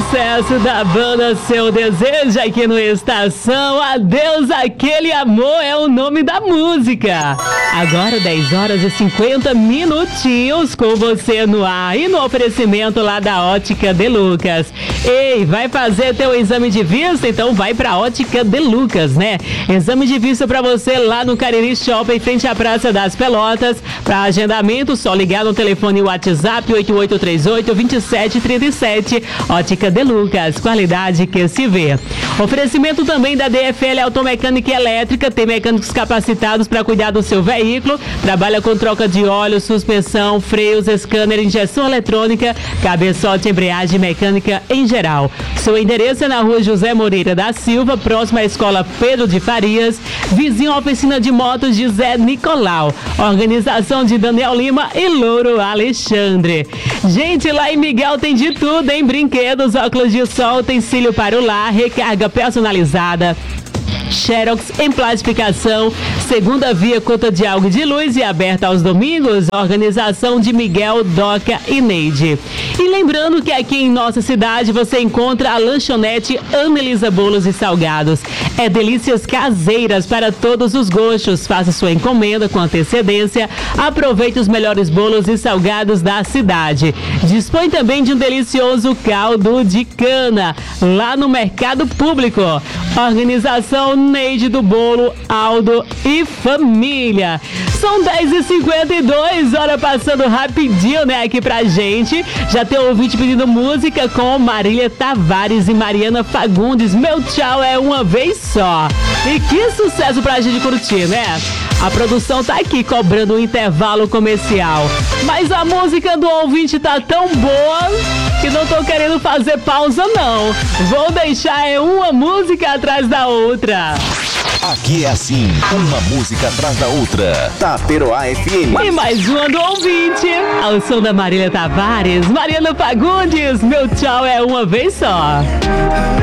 sucesso da banda Seu Desejo aqui no Estação. Adeus aquele amor é o nome da música. Agora 10 horas e 50 minutinhos com você no ar e no oferecimento lá da Ótica de Lucas. Ei, vai fazer teu exame de vista? Então vai pra Ótica de Lucas, né? Exame de vista pra você lá no Cariri Shopping, em frente à Praça das Pelotas. Pra agendamento, só ligar no telefone WhatsApp 8838-2737. Ótica de Lucas, qualidade que se vê. Oferecimento também da DFL Automecânica e Elétrica, tem mecânicos capacitados para cuidar do seu veículo, trabalha com troca de óleo, suspensão, freios, scanner, injeção eletrônica, cabeçote, embreagem mecânica em geral. Seu endereço é na Rua José Moreira da Silva, próximo à Escola Pedro de Farias, vizinho à oficina de motos de Zé Nicolau. Organização de Daniel Lima e Louro Alexandre. Gente, lá em Miguel tem de tudo, hein? Brinquedos, óculos de sol, utensílio para o lar, recarga personalizada, Xerox em plastificação, segunda via, conta de água e de luz e aberta aos domingos. Organização de Miguel, Doca e Neide. E lembrando que aqui em nossa cidade você encontra a lanchonete Anelisa Bolos e Salgados. É delícias caseiras para todos os gostos. Faça sua encomenda com antecedência. Aproveite os melhores bolos e salgados da cidade. Dispõe também de um delicioso caldo de cana lá no Mercado Público. Organização Neide do Bolo, Aldo e família. São 10h52, hora passando rapidinho, né, aqui pra gente. Já tem ouvinte pedindo música com Marília Tavares e Mariana Fagundes. Meu tchau é uma vez só. E que sucesso pra gente curtir, né? A produção tá aqui cobrando um intervalo comercial. Mas a música do ouvinte tá tão boa que não tô querendo fazer pausa, não. Vou deixar uma música atrás da outra. Aqui é assim, uma música atrás da outra. Taperoá FM. E mais uma do ouvinte, ao som da Marília Tavares, Mariana Fagundes. Meu tchau é uma vez só.